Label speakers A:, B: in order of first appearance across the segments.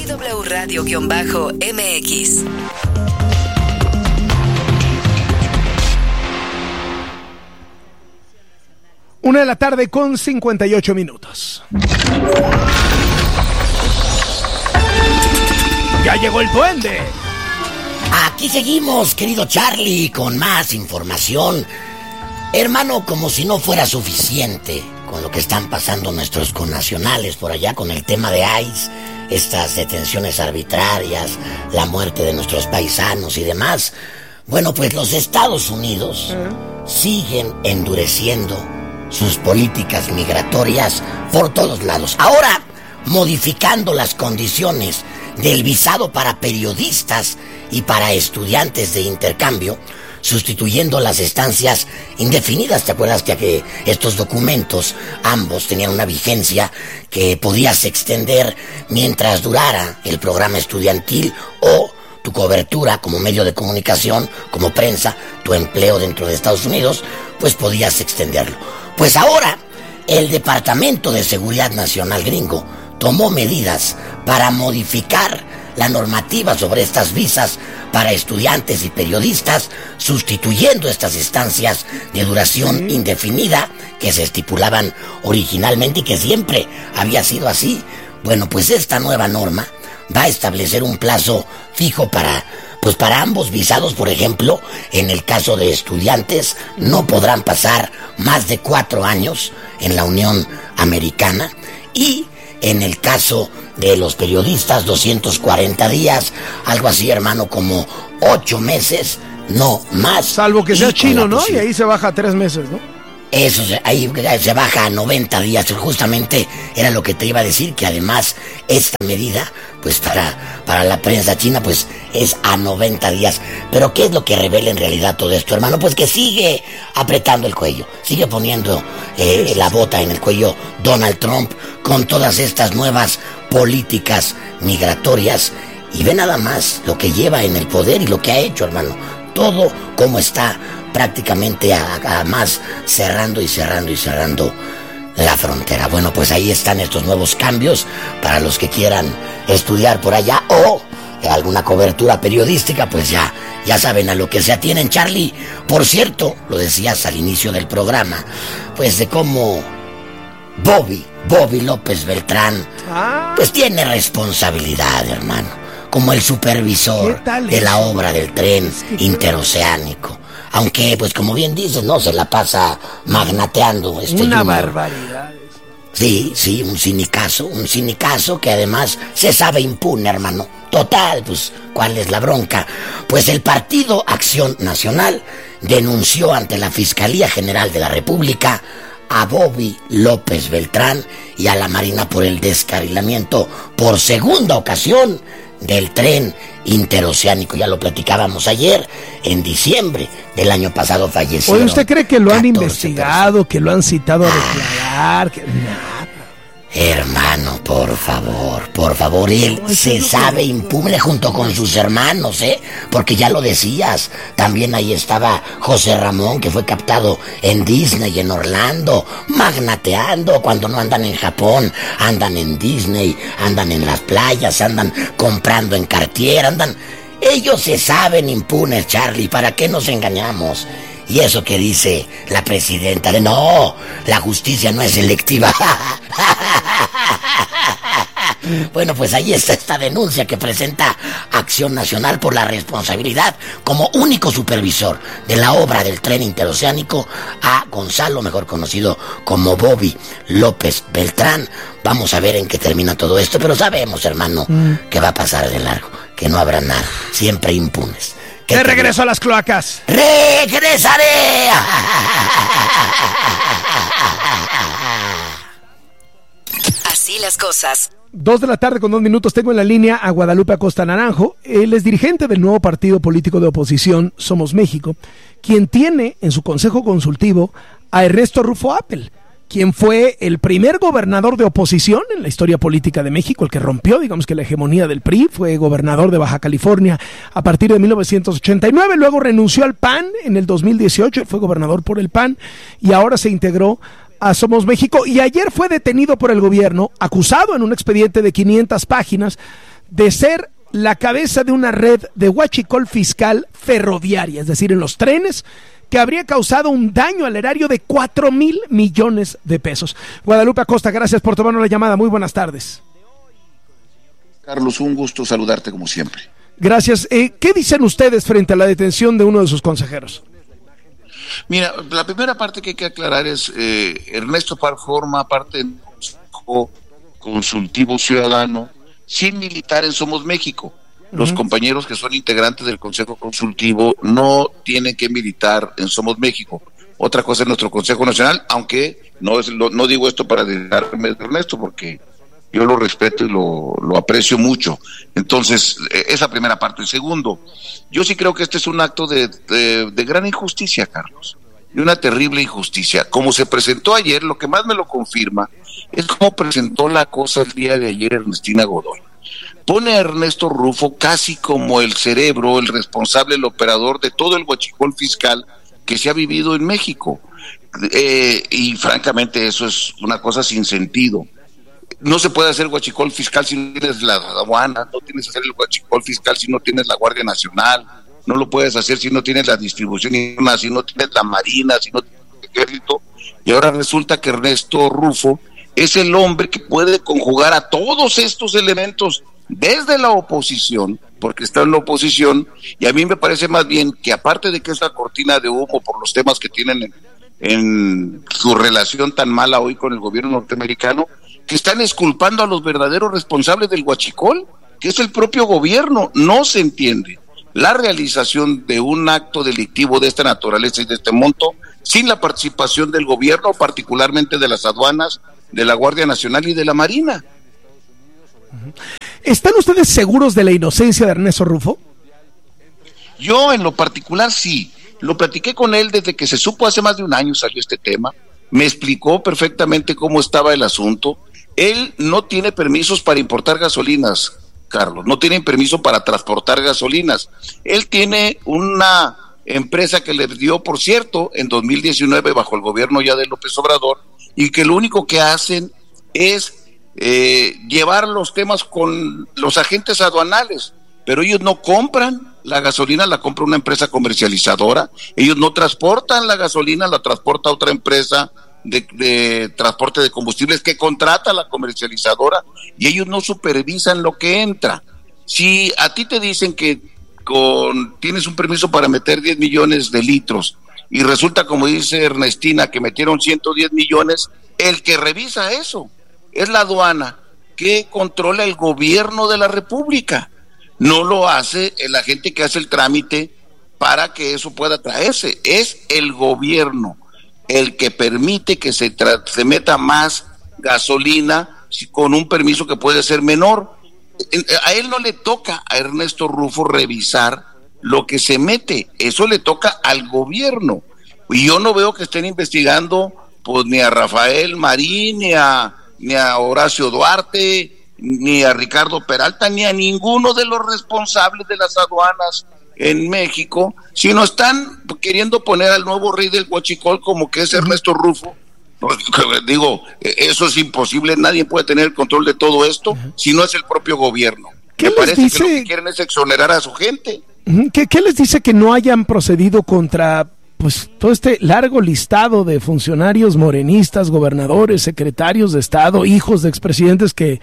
A: W Radio-MX.
B: 1:58 p.m. Ya llegó el duende.
C: Aquí seguimos, querido Charlie, con más información. Hermano, como si no fuera suficiente con lo que están pasando nuestros connacionales por allá con el tema de ICE, estas detenciones arbitrarias, la muerte de nuestros paisanos y demás. Bueno, pues los Estados Unidos siguen endureciendo sus políticas migratorias por todos lados. Ahora, modificando las condiciones del visado para periodistas y para estudiantes de intercambio, sustituyendo las estancias indefinidas. ¿Te acuerdas que estos documentos ambos tenían una vigencia que podías extender mientras durara el programa estudiantil o tu cobertura como medio de comunicación, como prensa, tu empleo dentro de Estados Unidos, pues podías extenderlo? Pues ahora el Departamento de Seguridad Nacional gringo tomó medidas para modificar la normativa sobre estas visas para estudiantes y periodistas, sustituyendo estas estancias de duración indefinida que se estipulaban originalmente y que siempre había sido así. Bueno, pues esta nueva norma va a establecer un plazo fijo para ambos visados. Por ejemplo, en el caso de estudiantes, no podrán pasar más de 4 años en la Unión Americana, y en el caso de los periodistas, 240 días, algo así, hermano, como 8 meses, no más.
B: Salvo que sea chino, ¿no? Y ahí se baja a 3 meses, ¿no?
C: Eso, ahí se baja a 90 días. Justamente era lo que te iba a decir, que además esta medida, pues para la prensa china, pues es a 90 días. Pero ¿qué es lo que revela en realidad todo esto, hermano? Pues que sigue apretando el cuello, sigue poniendo la bota en el cuello Donald Trump con todas estas nuevas políticas migratorias. Y ve nada más lo que lleva en el poder y lo que ha hecho, hermano. Todo como está prácticamente a más cerrando la frontera. Bueno, pues ahí están estos nuevos cambios para los que quieran estudiar por allá o alguna cobertura periodística, pues ya saben a lo que se atienen. Charlie, por cierto, lo decías al inicio del programa, pues de cómo Bobby López Beltrán, pues tiene responsabilidad, hermano, como el supervisor de la obra del tren interoceánico. Aunque, pues como bien dices, no se la pasa magnateando
B: una barbaridad.
C: Sí, un sinicazo que además se sabe impune, hermano. Total, pues, ¿cuál es la bronca? Pues el Partido Acción Nacional denunció ante la Fiscalía General de la República a Bobby López Beltrán y a la Marina por el descarrilamiento por segunda ocasión del tren interoceánico. Ya lo platicábamos ayer. En diciembre del año pasado falleció.
B: Oye, ¿usted cree que lo han investigado, que lo han citado a declarar? Nada.
C: Hermano, por favor, él se sabe impune junto con sus hermanos, porque ya lo decías, también ahí estaba José Ramón, que fue captado en Disney, en Orlando, magnateando. Cuando no andan en Japón, andan en Disney, andan en las playas, andan comprando en Cartier, ellos se saben impunes, Charlie, ¿para qué nos engañamos? Y eso que dice la presidenta de no, la justicia no es selectiva. Bueno, pues ahí está esta denuncia que presenta Acción Nacional por la responsabilidad como único supervisor de la obra del tren interoceánico a Gonzalo, mejor conocido como Bobby López Beltrán. Vamos a ver en qué termina todo esto, pero sabemos, hermano, que va a pasar de largo, que no habrá nada, siempre impunes.
B: ¡De regreso a las cloacas!
C: ¡Regresaré!
A: Así las cosas.
B: 2:02 p.m. Tengo en la línea a Guadalupe Acosta Naranjo. Él es dirigente del nuevo partido político de oposición, Somos México, quien tiene en su consejo consultivo a Ernesto Rufo Appel, quien fue el primer gobernador de oposición en la historia política de México, el que rompió, digamos que la hegemonía del PRI, fue gobernador de Baja California a partir de 1989, luego renunció al PAN en el 2018, fue gobernador por el PAN y ahora se integró a Somos México, y ayer fue detenido por el gobierno, acusado en un expediente de 500 páginas de ser la cabeza de una red de huachicol fiscal ferroviaria, es decir, en los trenes, que habría causado un daño al erario de 4,000 millones de pesos. Guadalupe Acosta, gracias por tomarnos la llamada. Muy buenas tardes.
D: Carlos, un gusto saludarte como siempre.
B: Gracias. ¿Qué dicen ustedes frente a la detención de uno de sus consejeros?
D: Mira, la primera parte que hay que aclarar es, Ernesto Parr forma parte del Consejo Consultivo Ciudadano sin militar en Somos México. Los compañeros que son integrantes del Consejo Consultivo no tienen que militar en Somos México. Otra cosa es nuestro Consejo Nacional, aunque no digo esto para dedicarme a Ernesto, porque yo lo respeto y lo aprecio mucho. Entonces, esa primera parte. Segundo, yo sí creo que este es un acto de gran injusticia, Carlos, de una terrible injusticia. Como se presentó ayer, lo que más me lo confirma es cómo presentó la cosa el día de ayer Ernestina Godoy. Pone a Ernesto Rufo casi como el cerebro, el responsable, el operador de todo el huachicol fiscal que se ha vivido en México. Y francamente eso es una cosa sin sentido. No se puede hacer huachicol fiscal si no tienes la aduana, no tienes que hacer el huachicol fiscal si no tienes la Guardia Nacional, no lo puedes hacer si no tienes la distribución, si no tienes la Marina, si no tienes el Ejército. Y ahora resulta que Ernesto Rufo es el hombre que puede conjugar a todos estos elementos desde la oposición, porque está en la oposición, y a mí me parece más bien que aparte de que es la cortina de humo por los temas que tienen en su relación tan mala hoy con el gobierno norteamericano, que están exculpando a los verdaderos responsables del huachicol, que es el propio gobierno. No se entiende la realización de un acto delictivo de esta naturaleza y de este monto sin la participación del gobierno, particularmente de las aduanas, de la Guardia Nacional y de la Marina.
B: ¿Están ustedes seguros de la inocencia de Ernesto Rufo?
D: Yo en lo particular sí, lo platiqué con él desde que se supo, hace más de un año salió este tema, me explicó perfectamente cómo estaba el asunto. Él no tiene permisos para importar gasolinas, Carlos, no tiene permiso para transportar gasolinas. Él tiene una empresa que le dio, por cierto, en 2019 bajo el gobierno ya de López Obrador, y que lo único que hacen es llevar los temas con los agentes aduanales, pero ellos no compran la gasolina, la compra una empresa comercializadora, ellos no transportan la gasolina, la transporta otra empresa de transporte de combustibles que contrata la comercializadora, y ellos no supervisan lo que entra. Si a ti te dicen que tienes un permiso para meter 10 millones de litros, y resulta, como dice Ernestina, que metieron 110 millones, el que revisa eso es la aduana, que controla el gobierno de la República. No lo hace la gente que hace el trámite para que eso pueda traerse. Es el gobierno el que permite que se meta más gasolina con un permiso que puede ser menor. A él no le toca a Ernesto Rufo revisar lo que se mete, eso le toca al gobierno. Y yo no veo que estén investigando pues ni a Rafael Marín, ni a Horacio Duarte, ni a Ricardo Peralta, ni a ninguno de los responsables de las aduanas en México, sino están queriendo poner al nuevo rey del huachicol como que es Ernesto Rufo. Digo, eso es imposible, nadie puede tener el control de todo esto si no es el propio gobierno. Me parece que lo que quieren es exonerar a su gente.
B: ¿Qué les dice que no hayan procedido contra pues todo este largo listado de funcionarios morenistas, gobernadores, secretarios de Estado, hijos de expresidentes que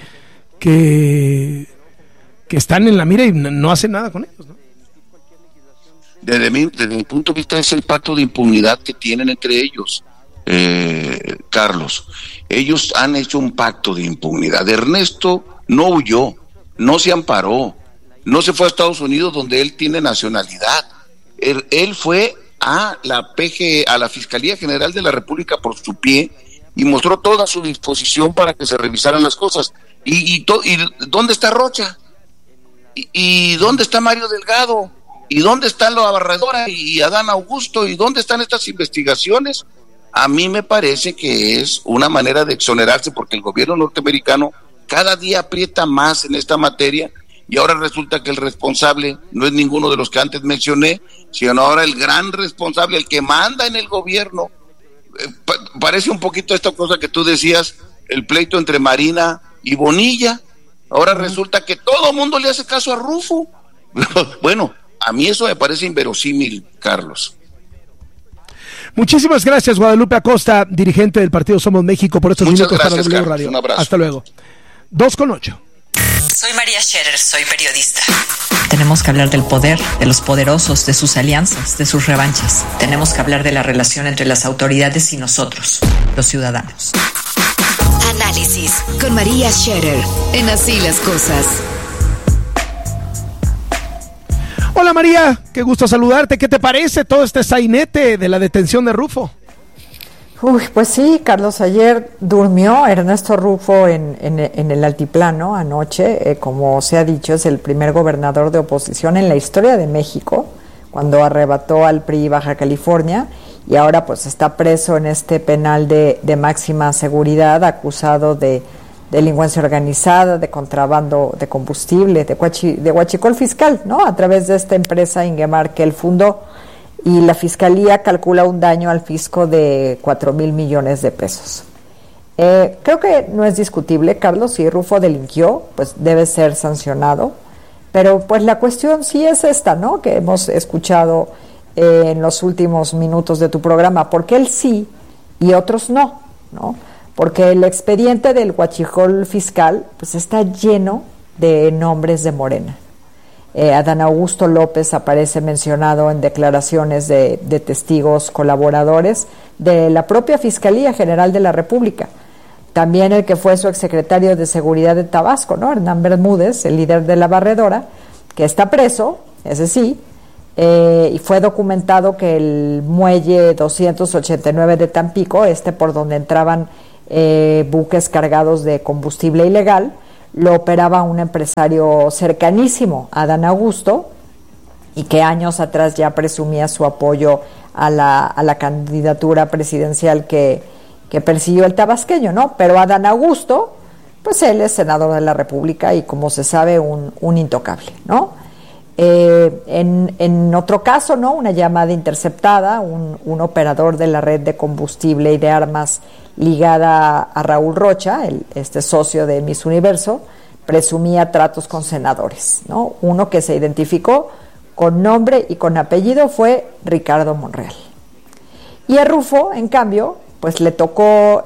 B: están en la mira y no hacen nada con ellos, ¿no?
D: Desde mi punto de vista es el pacto de impunidad que tienen entre ellos, Carlos. Ellos han hecho un pacto de impunidad. Ernesto no huyó, no se amparó, no se fue a Estados Unidos donde él tiene nacionalidad. Él fue a la Fiscalía General de la República por su pie y mostró toda su disposición para que se revisaran las cosas. ¿Y dónde está Rocha? ¿Y dónde está Mario Delgado? ¿Y dónde está la Barredora y Adán Augusto? ¿Y dónde están estas investigaciones? A mí me parece que es una manera de exonerarse, porque el gobierno norteamericano cada día aprieta más en esta materia, y ahora resulta que el responsable no es ninguno de los que antes mencioné, sino ahora el gran responsable, el que manda en el gobierno. Parece un poquito esta cosa que tú decías, el pleito entre Marina y Bonilla. Ahora resulta que todo el mundo le hace caso a Rufo. Bueno, a mí eso me parece inverosímil, Carlos.
B: Muchísimas gracias, Guadalupe Acosta, dirigente del partido Somos México, por estos minutos para W Radio.
D: Un abrazo.
B: Hasta luego. 2:08.
A: Soy María Scherer, soy periodista.
E: Tenemos que hablar del poder, de los poderosos, de sus alianzas, de sus revanchas. Tenemos que hablar de la relación entre las autoridades y nosotros, los ciudadanos.
A: Análisis con María Scherer en Así las Cosas.
B: Hola María, qué gusto saludarte. ¿Qué te parece todo este sainete de la detención de Rufo?
F: Pues sí, Carlos, ayer durmió Ernesto Rufo en el altiplano anoche. Como se ha dicho, es el primer gobernador de oposición en la historia de México, cuando arrebató al PRI Baja California, y ahora pues está preso en este penal de máxima seguridad, acusado de delincuencia organizada, de contrabando de combustible, de huachicol fiscal, ¿no? A través de esta empresa Ingemar que él fundó. Y la Fiscalía calcula un daño al fisco de 4,000 millones de pesos. Creo que no es discutible, Carlos, si Rufo delinquió, pues debe ser sancionado, pero pues la cuestión sí es esta, ¿no?, que hemos escuchado en los últimos minutos de tu programa, porque él sí y otros no, ¿no? Porque el expediente del huachicol fiscal pues está lleno de nombres de Morena. Adán Augusto López aparece mencionado en declaraciones de testigos colaboradores de la propia Fiscalía General de la República. También el que fue su exsecretario de Seguridad de Tabasco, ¿no?, Hernán Bermúdez, el líder de la Barredora, que está preso, ese sí, y fue documentado que el muelle 289 de Tampico, por donde entraban buques cargados de combustible ilegal, lo operaba un empresario cercanísimo a Adán Augusto y que años atrás ya presumía su apoyo a la candidatura presidencial que persiguió el tabasqueño, ¿no? Pero Adán Augusto, pues él es senador de la República y, como se sabe, un intocable, ¿no? En otro caso, ¿no?, una llamada interceptada, un operador de la red de combustible y de armas ligada a Raúl Rocha, socio de Miss Universo, presumía tratos con senadores, ¿no? Uno que se identificó con nombre y con apellido fue Ricardo Monreal. Y a Rufo, en cambio, pues le tocó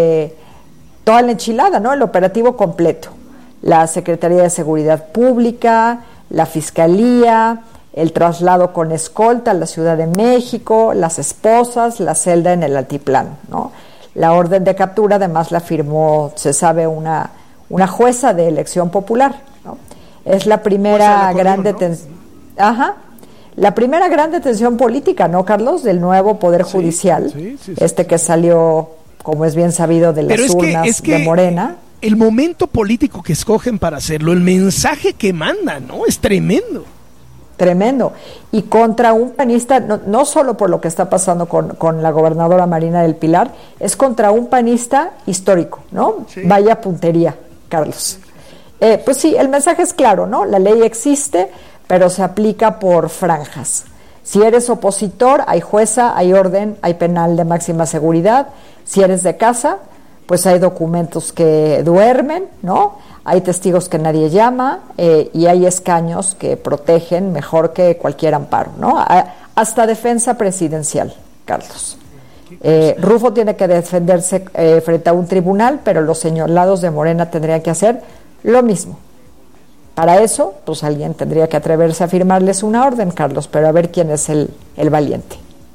F: toda la enchilada, ¿no?, el operativo completo. La Secretaría de Seguridad Pública, la Fiscalía, el traslado con escolta a la Ciudad de México, las esposas, la celda en el altiplano, ¿no? La orden de captura además la firmó, se sabe, una jueza de elección popular, ¿no? Es la primera gran detención. Ajá. La primera gran detención política, ¿no, Carlos?, del nuevo Poder Judicial, sí. Que salió, como es bien sabido, de las urnas de Morena.
B: El momento político que escogen para hacerlo, el mensaje que mandan, ¿no?, es tremendo.
F: Tremendo. Y contra un panista, no solo por lo que está pasando con la gobernadora Marina del Pilar, es contra un panista histórico, ¿no? Sí. Vaya puntería, Carlos. Pues sí, el mensaje es claro, ¿no? La ley existe, pero se aplica por franjas. Si eres opositor, hay jueza, hay orden, hay penal de máxima seguridad. Si eres de casa, pues hay documentos que duermen, ¿no? Hay testigos que nadie llama y hay escaños que protegen mejor que cualquier amparo, ¿no? Hasta defensa presidencial, Carlos. Rufo tiene que defenderse frente a un tribunal, pero los señalados de Morena tendrían que hacer lo mismo. Para eso, pues alguien tendría que atreverse a firmarles una orden, Carlos, pero a ver quién es el valiente.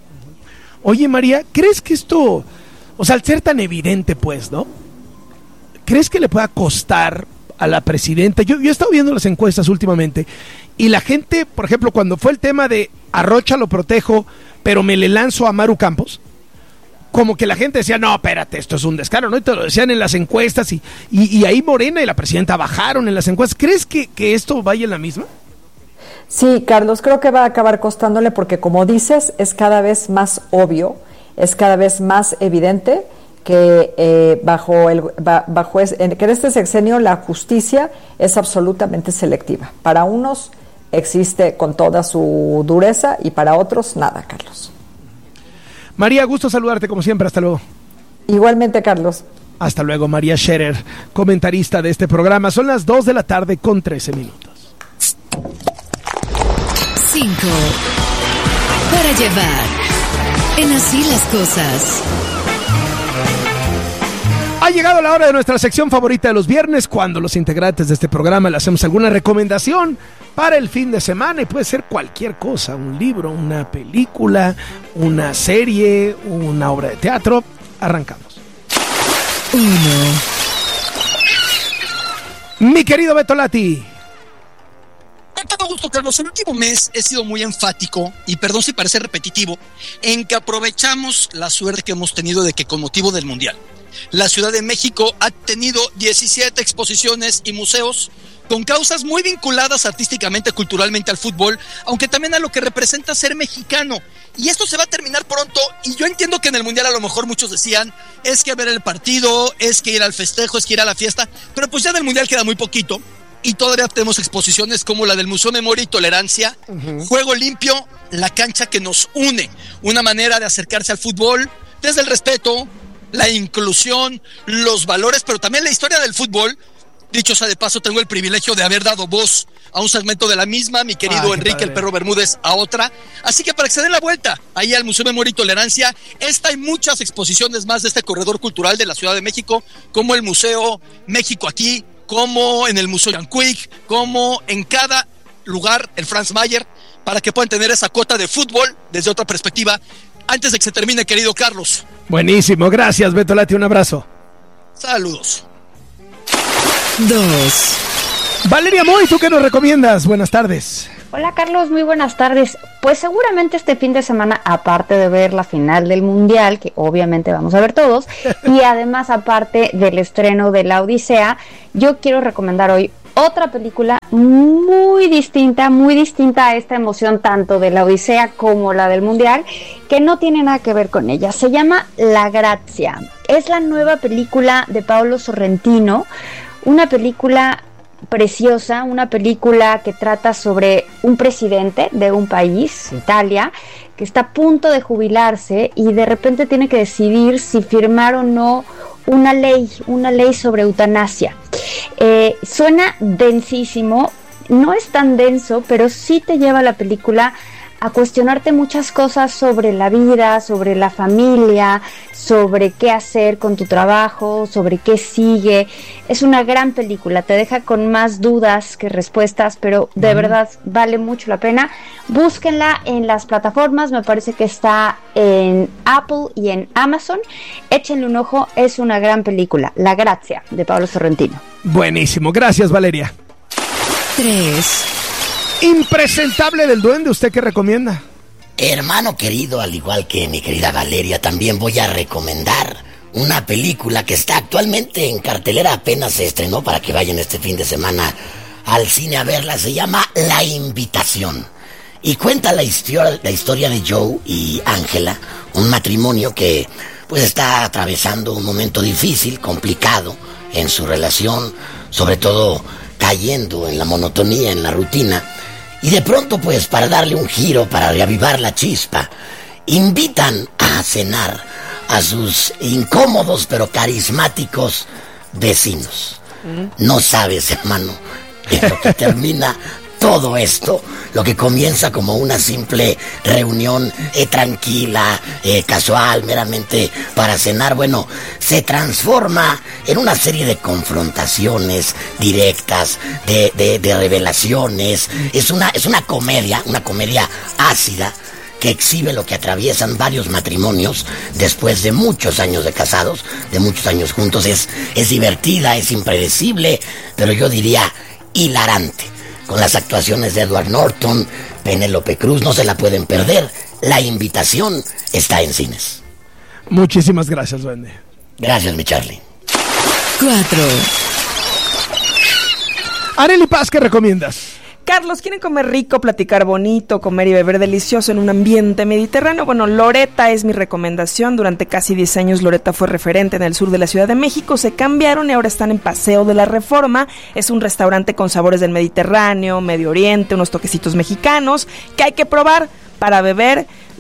B: Oye, María, ¿crees que esto, o sea, al ser tan evidente, pues, ¿no?, ¿crees que le pueda costar a la presidenta? Yo he estado viendo las encuestas últimamente y la gente, por ejemplo, cuando fue el tema de a Rocha lo protejo, pero me le lanzo a Maru Campos, como que la gente decía, no, espérate, esto es un descaro, ¿no? Y te lo decían en las encuestas y ahí Morena y la presidenta bajaron en las encuestas. ¿Crees que esto vaya en la misma?
F: Sí, Carlos, creo que va a acabar costándole porque, como dices, es cada vez más obvio, es cada vez más evidente que en este sexenio la justicia es absolutamente selectiva. Para unos existe con toda su dureza y para otros nada, Carlos.
B: María, gusto saludarte como siempre, hasta luego.
F: Igualmente, Carlos.
B: Hasta luego, María Scherer, comentarista de este programa. Son las 2 de la tarde con 13 minutos.
A: 5 para llevar en Así las Cosas.
B: Ha llegado la hora de nuestra sección favorita de los viernes, cuando los integrantes de este programa le hacemos alguna recomendación para el fin de semana, y puede ser cualquier cosa: un libro, una película, una serie, una obra de teatro. Arrancamos.
A: 1.
B: Mi querido Beto Lati.
G: Con todo gusto, Carlos. El último mes he sido muy enfático, y perdón si parece repetitivo, en que aprovechamos la suerte que hemos tenido de que, con motivo del Mundial, la Ciudad de México ha tenido 17 exposiciones y museos con causas muy vinculadas artísticamente, culturalmente al fútbol, aunque también a lo que representa ser mexicano. Y esto se va a terminar pronto, y yo entiendo que en el Mundial a lo mejor muchos decían, es que ver el partido, es que ir al festejo, es que ir a la fiesta, pero pues ya del Mundial queda muy poquito, y todavía tenemos exposiciones como la del Museo Memoria y Tolerancia, Juego Limpio, la cancha que nos une, una manera de acercarse al fútbol desde el respeto, la inclusión, los valores, pero también la historia del fútbol. Dicho sea de paso, tengo el privilegio de haber dado voz a un segmento de la misma, mi querido Enrique el Perro Bermúdez a otra. Así que para que se den la vuelta ahí al Museo Memoria y Tolerancia, esta y muchas exposiciones más de este corredor cultural de la Ciudad de México, como el Museo México Aquí, como en el Museo Jan Quick, como en cada lugar el Franz Mayer, para que puedan tener esa cuota de fútbol desde otra perspectiva. Antes de que se termine, querido Carlos.
B: Buenísimo, gracias, Beto Lati, un abrazo.
G: Saludos.
A: 2.
B: Valeria Moy, ¿tú qué nos recomiendas? Buenas tardes.
H: Hola Carlos, muy buenas tardes. Pues seguramente este fin de semana, aparte de ver la final del Mundial, que obviamente vamos a ver todos, y además aparte del estreno de La Odisea, yo quiero recomendar hoy otra película muy distinta a esta emoción tanto de La Odisea como la del Mundial, que no tiene nada que ver con ella. Se llama La Grazia. Es la nueva película de Paolo Sorrentino, una película preciosa, una película que trata sobre un presidente de un país, Italia, que está a punto de jubilarse y de repente tiene que decidir si firmar o no una ley sobre eutanasia. Suena densísimo, no es tan denso, pero sí te lleva la película a cuestionarte muchas cosas sobre la vida, sobre la familia, sobre qué hacer con tu trabajo, sobre qué sigue. Es una gran película, te deja con más dudas que respuestas, pero de verdad vale mucho la pena. Búsquenla en las plataformas, me parece que está en Apple y en Amazon. Échenle un ojo, es una gran película, La Grazia, de Paolo Sorrentino.
B: Buenísimo, gracias Valeria.
A: 3.
B: Impresentable del Duende, ¿usted qué recomienda?
C: Hermano querido, al igual que mi querida Valeria, también voy a recomendar una película que está actualmente en cartelera, apenas se estrenó para que vayan este fin de semana al cine a verla. Se llama La Invitación y cuenta la historia de Joe y Ángela, un matrimonio que pues está atravesando un momento difícil, complicado en su relación, sobre todo cayendo en la monotonía, en la rutina. Y de pronto, pues, para darle un giro, para reavivar la chispa, invitan a cenar a sus incómodos pero carismáticos vecinos. No sabes, hermano, en lo que termina todo esto, lo que comienza como una simple reunión tranquila, casual, meramente para cenar, bueno, se transforma en una serie de confrontaciones directas, de revelaciones. Es una comedia ácida que exhibe lo que atraviesan varios matrimonios después de muchos años de casados, de muchos años juntos. Es divertida, es impredecible, pero yo diría hilarante, con las actuaciones de Edward Norton, Penélope Cruz. No se la pueden perder. La Invitación está en cines.
B: Muchísimas gracias, Duende.
C: Gracias, mi Charlie.
A: 4.
B: Arely Paz, ¿qué recomiendas?
I: Carlos, ¿quieren comer rico, platicar bonito, comer y beber delicioso en un ambiente mediterráneo? Bueno, Loreta es mi recomendación. Durante casi 10 años Loreta fue referente en el sur de la Ciudad de México. Se cambiaron y ahora están en Paseo de la Reforma. Es un restaurante con sabores del Mediterráneo, Medio Oriente, unos toquecitos mexicanos que hay que probar para beber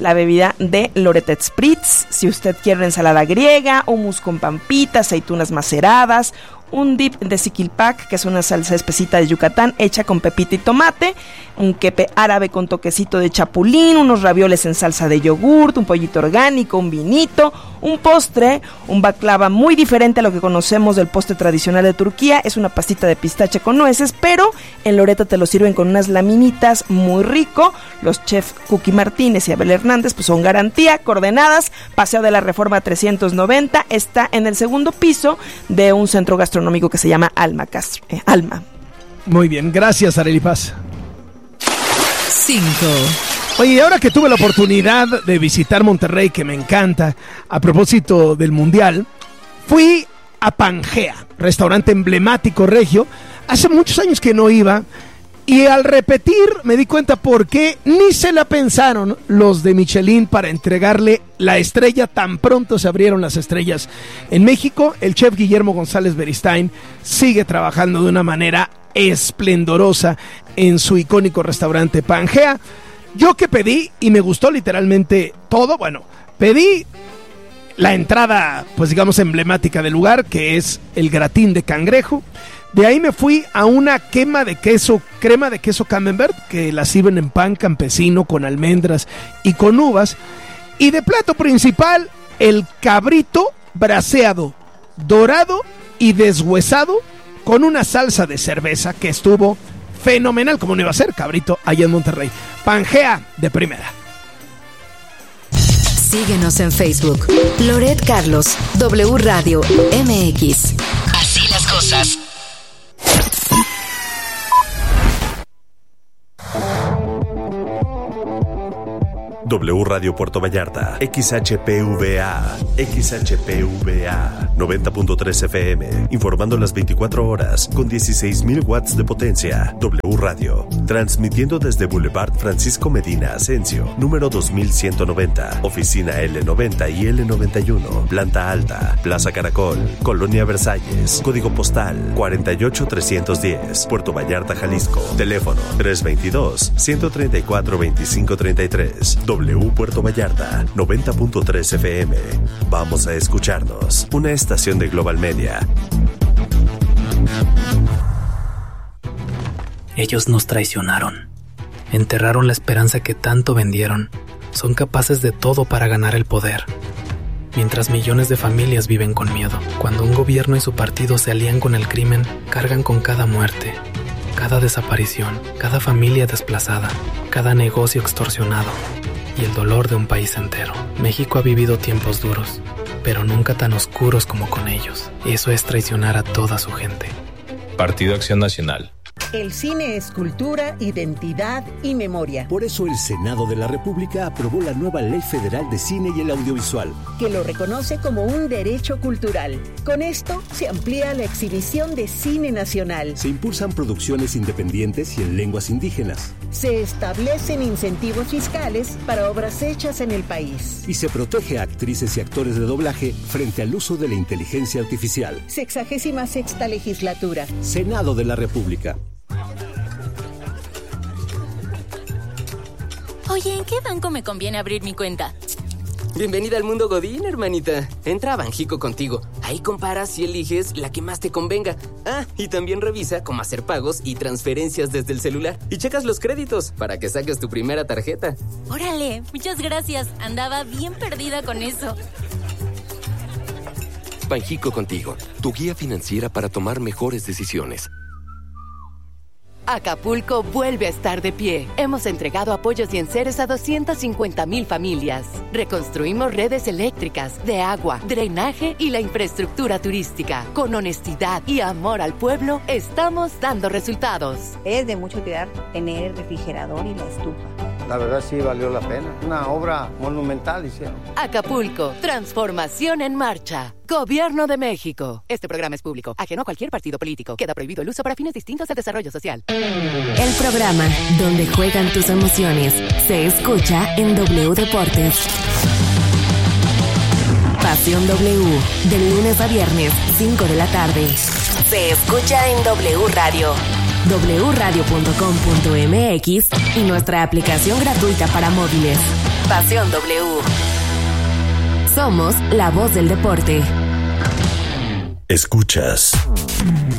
I: la bebida de Loretta Spritz. Si usted quiere una ensalada griega, hummus con pampita, aceitunas maceradas, un dip de siquilpac, que es una salsa espesita de Yucatán hecha con pepita y tomate, un quepe árabe con toquecito de chapulín, unos ravioles en salsa de yogurt, un pollito orgánico, un vinito, un postre, un baklava muy diferente a lo que conocemos del postre tradicional de Turquía. Es una pastita de pistache con nueces, pero en Loreto te lo sirven con unas laminitas, muy rico. Los chefs Cookie Martínez y Abel Hernández pues son garantía. Coordenadas, Paseo de la Reforma 390, está en el segundo piso de un centro gastronómico que se llama Alma.
B: Muy bien, gracias, Arely Paz.
A: 5.
B: Oye, ahora que tuve la oportunidad de visitar Monterrey, que me encanta, a propósito del Mundial, fui a Pangea, restaurante emblemático regio. Hace muchos años que no iba, y al repetir me di cuenta por qué ni se la pensaron los de Michelin para entregarle la estrella tan pronto se abrieron las estrellas en México. El chef Guillermo González Beristain sigue trabajando de una manera esplendorosa en su icónico restaurante Pangea. Yo que pedí, y me gustó literalmente todo, bueno, pedí la entrada, pues digamos, emblemática del lugar, que es el gratín de cangrejo. De ahí me fui a una crema de queso camembert, que la sirven en pan campesino con almendras y con uvas. Y de plato principal, el cabrito braseado, dorado y deshuesado, con una salsa de cerveza que estuvo fenomenal, como no iba a ser cabrito allá en Monterrey. Pangea de primera.
A: Síguenos en Facebook. Loret Carlos, W Radio MX. Así las cosas.
J: W Radio Puerto Vallarta, XHPVA 90.3 FM, informando las 24 horas con 16,000 watts de potencia. W Radio, transmitiendo desde Boulevard Francisco Medina Asensio, número 2190, oficina L90 y L91, planta alta, Plaza Caracol, Colonia Versalles, código postal 48310, Puerto Vallarta, Jalisco, teléfono 322-134-2533. W Puerto Vallarta, 90.3 FM. Vamos a escucharnos. Una estación de Global Media.
K: Ellos nos traicionaron. Enterraron la esperanza que tanto vendieron. Son capaces de todo para ganar el poder. Mientras millones de familias viven con miedo. Cuando un gobierno y su partido se alían con el crimen, cargan con cada muerte, cada desaparición, cada familia desplazada, cada negocio extorsionado y el dolor de un país entero. México ha vivido tiempos duros, pero nunca tan oscuros como con ellos. Eso es traicionar a toda su gente.
L: Partido Acción Nacional.
M: El cine es cultura, identidad y memoria.
N: Por eso el Senado de la República aprobó la nueva Ley Federal de Cine y el Audiovisual,
M: que lo reconoce como un derecho cultural. Con esto se amplía la exhibición de cine nacional.
N: Se impulsan producciones independientes y en lenguas indígenas.
M: Se establecen incentivos fiscales para obras hechas en el país.
N: Y se protege a actrices y actores de doblaje frente al uso de la inteligencia artificial.
M: 66ª legislatura.
N: Senado de la República.
O: Oye, ¿en qué banco me conviene abrir mi cuenta?
P: Bienvenida al mundo Godín, hermanita. Entra a Banjico Contigo. Ahí comparas y eliges la que más te convenga. Ah, y también revisa cómo hacer pagos y transferencias desde el celular. Y checas los créditos para que saques tu primera tarjeta.
O: Órale, muchas gracias. Andaba bien perdida con eso.
Q: Banjico Contigo, tu guía financiera para tomar mejores decisiones.
R: Acapulco vuelve a estar de pie. Hemos entregado apoyos y enseres a 250,000 familias. Reconstruimos redes eléctricas, de agua, drenaje y la infraestructura turística. Con honestidad y amor al pueblo, estamos dando resultados.
S: Es de mucha utilidad tener el refrigerador y la estufa.
T: La verdad sí valió la pena. Una obra monumental hicieron.
R: Acapulco, transformación en marcha. Gobierno de México. Este programa es público, ajeno a cualquier partido político. Queda prohibido el uso para fines distintos de desarrollo social.
A: El programa donde juegan tus emociones se escucha en W Deportes. Pasión W, de lunes a viernes, 5 de la tarde. Se escucha en W Radio, wradio.com.mx y nuestra aplicación gratuita para móviles. Pasión W. Somos la voz del deporte.
J: Escuchas